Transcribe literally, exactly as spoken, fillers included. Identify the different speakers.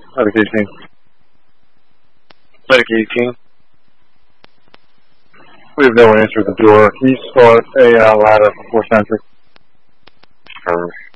Speaker 1: Medic eighteen. Medic eighteen. We have no one answer at the door. He sought a uh, ladder for four centric.
Speaker 2: Sure.